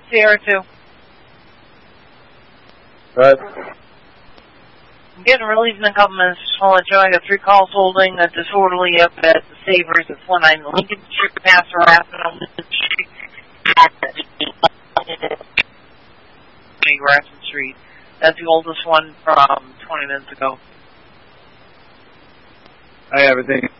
Sierra 2. Right. I'm getting relief in a couple minutes. Just want to let you know I got 3 calls holding a disorderly up at the Savers. It's 19 Lincoln Street, Paso Rapid on the street. Grafton Street. That's the oldest one from 20 minutes ago. Hi, everything.